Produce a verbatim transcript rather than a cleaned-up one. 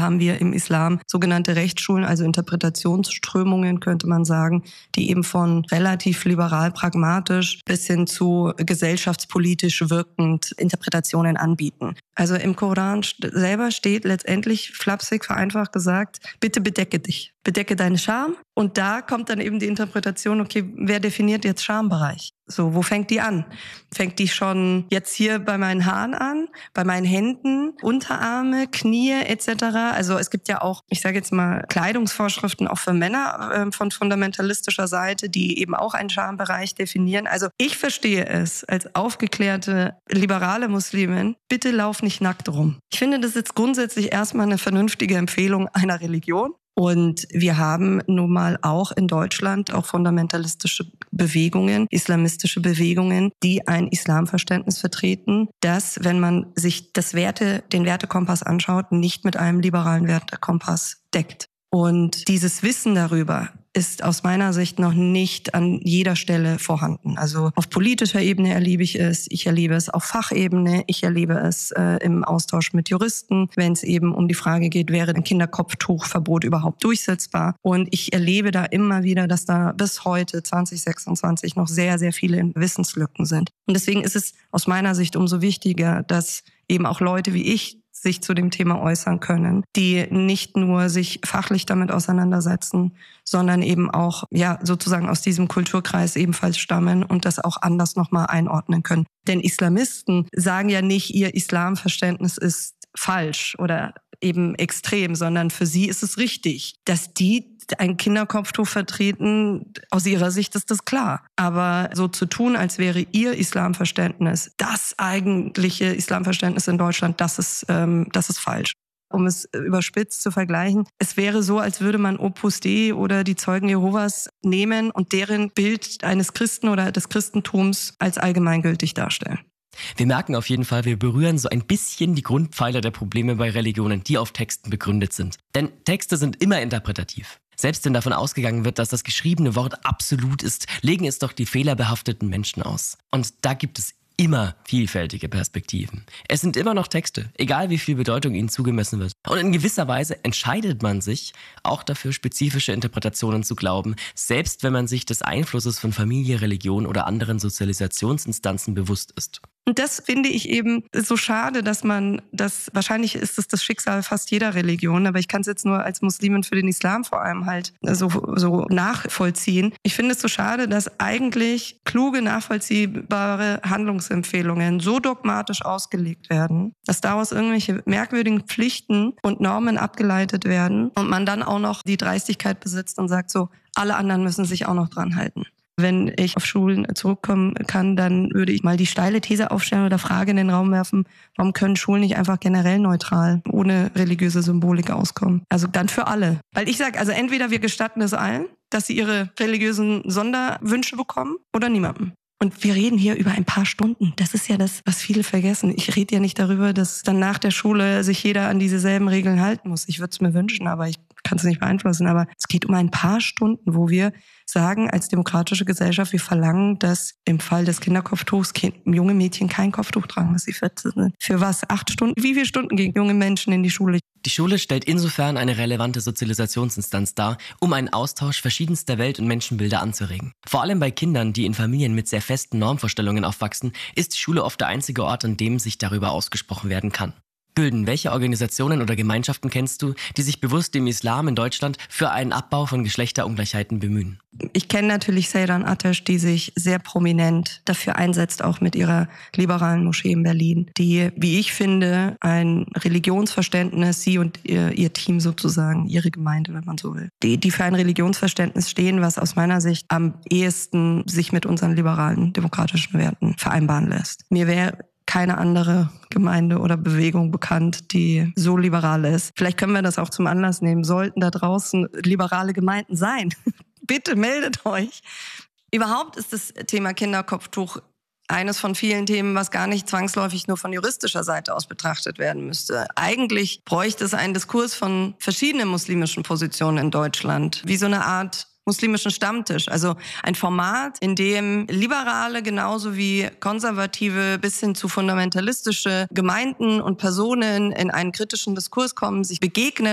haben wir im Islam sogenannte Rechtsschulen, also Interpretationsströmungen, könnte man sagen, die eben von relativ liberal pragmatisch bis hin zu gesellschaftspolitisch wirkend Interpretationen anbieten. Also im Koran selber steht letztendlich, flapsig vereinfacht gesagt, bitte bedecke dich. Bedecke deine Scham. Und da kommt dann eben die Interpretation, okay, wer definiert jetzt Schambereich? So, wo fängt die an? Fängt die schon jetzt hier bei meinen Haaren an, bei meinen Händen, Unterarme, Knie et cetera? Also es gibt ja auch, ich sage jetzt mal, Kleidungsvorschriften auch für Männer äh, von fundamentalistischer Seite, die eben auch einen Schambereich definieren. Also ich verstehe es als aufgeklärte, liberale Muslimin, bitte lauf nicht nackt rum. Ich finde, das ist jetzt grundsätzlich erstmal eine vernünftige Empfehlung einer Religion. Und wir haben nun mal auch in Deutschland auch fundamentalistische Bewegungen, islamistische Bewegungen, die ein Islamverständnis vertreten, das, wenn man sich das Werte, den Wertekompass anschaut, nicht mit einem liberalen Wertekompass deckt. Und dieses Wissen darüber ist aus meiner Sicht noch nicht an jeder Stelle vorhanden. Also auf politischer Ebene erlebe ich es, ich erlebe es auf Fachebene, ich erlebe es äh, im Austausch mit Juristen, wenn es eben um die Frage geht, wäre ein Kinderkopftuchverbot überhaupt durchsetzbar? Und ich erlebe da immer wieder, dass da bis heute zwanzig sechsundzwanzig noch sehr, sehr viele Wissenslücken sind. Und deswegen ist es aus meiner Sicht umso wichtiger, dass eben auch Leute wie ich sich zu dem Thema äußern können, die nicht nur sich fachlich damit auseinandersetzen, sondern eben auch ja sozusagen aus diesem Kulturkreis ebenfalls stammen und das auch anders nochmal einordnen können. Denn Islamisten sagen ja nicht, ihr Islamverständnis ist falsch oder eben extrem, sondern für sie ist es richtig, dass die ein Kinderkopftuch vertreten, aus ihrer Sicht ist das klar. Aber so zu tun, als wäre ihr Islamverständnis das eigentliche Islamverständnis in Deutschland, das ist, ähm, das ist falsch. Um es überspitzt zu vergleichen, es wäre so, als würde man Opus Dei oder die Zeugen Jehovas nehmen und deren Bild eines Christen oder des Christentums als allgemeingültig darstellen. Wir merken auf jeden Fall, wir berühren so ein bisschen die Grundpfeiler der Probleme bei Religionen, die auf Texten begründet sind. Denn Texte sind immer interpretativ. Selbst wenn davon ausgegangen wird, dass das geschriebene Wort absolut ist, legen es doch die fehlerbehafteten Menschen aus. Und da gibt es immer vielfältige Perspektiven. Es sind immer noch Texte, egal wie viel Bedeutung ihnen zugemessen wird. Und in gewisser Weise entscheidet man sich auch dafür, spezifische Interpretationen zu glauben, selbst wenn man sich des Einflusses von Familie, Religion oder anderen Sozialisationsinstanzen bewusst ist. Und das finde ich eben so schade, dass man das, wahrscheinlich ist es das Schicksal fast jeder Religion, aber ich kann es jetzt nur als Muslimin für den Islam vor allem halt so, so nachvollziehen. Ich finde es so schade, dass eigentlich kluge, nachvollziehbare Handlungsempfehlungen so dogmatisch ausgelegt werden, dass daraus irgendwelche merkwürdigen Pflichten und Normen abgeleitet werden und man dann auch noch die Dreistigkeit besitzt und sagt so, alle anderen müssen sich auch noch dran halten. Wenn ich auf Schulen zurückkommen kann, dann würde ich mal die steile These aufstellen oder Frage in den Raum werfen, warum können Schulen nicht einfach generell neutral, ohne religiöse Symbolik auskommen? Also dann für alle. Weil ich sage, also entweder wir gestatten es allen, dass sie ihre religiösen Sonderwünsche bekommen oder niemandem. Und wir reden hier über ein paar Stunden. Das ist ja das, was viele vergessen. Ich rede ja nicht darüber, dass dann nach der Schule sich jeder an dieselben Regeln halten muss. Ich würde es mir wünschen, aber ich kann es nicht beeinflussen. Aber es geht um ein paar Stunden, wo wir sagen, als demokratische Gesellschaft, wir verlangen, dass im Fall des Kinderkopftuchs kind, junge Mädchen kein Kopftuch tragen, dass sie vierzehn sind. Für was? Acht Stunden? Wie viele Stunden gehen junge Menschen in die Schule? Die Schule stellt insofern eine relevante Sozialisationsinstanz dar, um einen Austausch verschiedenster Welt- und Menschenbilder anzuregen. Vor allem bei Kindern, die in Familien mit sehr festen Normvorstellungen aufwachsen, ist die Schule oft der einzige Ort, an dem sich darüber ausgesprochen werden kann. Gülden, welche Organisationen oder Gemeinschaften kennst du, die sich bewusst dem Islam in Deutschland für einen Abbau von Geschlechterungleichheiten bemühen? Ich kenne natürlich Seyran Ateş, die sich sehr prominent dafür einsetzt, auch mit ihrer liberalen Moschee in Berlin, die, wie ich finde, ein Religionsverständnis, sie und ihr, ihr Team sozusagen, ihre Gemeinde, wenn man so will, die, die für ein Religionsverständnis stehen, was aus meiner Sicht am ehesten sich mit unseren liberalen, demokratischen Werten vereinbaren lässt. Mir wäre keine andere Gemeinde oder Bewegung bekannt, die so liberal ist. Vielleicht können wir das auch zum Anlass nehmen. Sollten da draußen liberale Gemeinden sein, bitte meldet euch. Überhaupt ist das Thema Kinderkopftuch eines von vielen Themen, was gar nicht zwangsläufig nur von juristischer Seite aus betrachtet werden müsste. Eigentlich bräuchte es einen Diskurs von verschiedenen muslimischen Positionen in Deutschland, wie so eine Art muslimischen Stammtisch, also ein Format, in dem Liberale genauso wie Konservative bis hin zu fundamentalistische Gemeinden und Personen in einen kritischen Diskurs kommen, sich begegnen